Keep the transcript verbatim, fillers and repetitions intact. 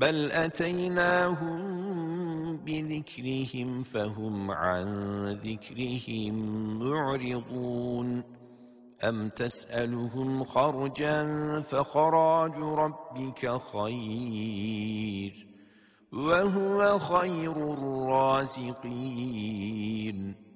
بل أتيناهم بذكرهم فهم عن ذكرهم معرضون أم تسألهم خرجا فخراج ربك خير وهو خير الرازقين